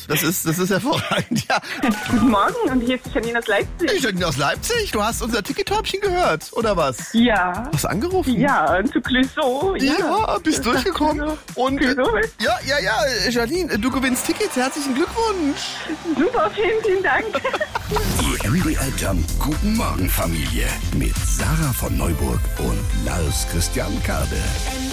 Das ist hervorragend, ja. Guten Morgen, und hier ist Janine aus Leipzig. Janine aus Leipzig, du hast unser Ticket-Täubchen gehört, oder was? Ja. Hast du angerufen? Ja, zu Clouseau. Ja, bist durchgekommen. Und Clouseau. ja, Janine, du gewinnst Tickets. Herzlichen Glückwunsch. Super, vielen Dank. Die MDR Jump Guten Morgen Familie mit Sarah von Neuburg und Lars Christian Kade.